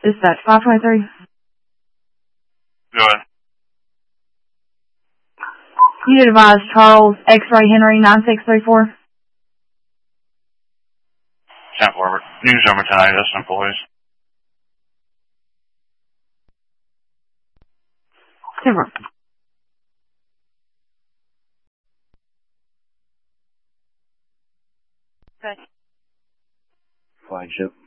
Dispatch 523. Go ahead. You did advise Charles X-Ray Henry 9634. 10-4, news number tonight, that's employees. Super. Flagship.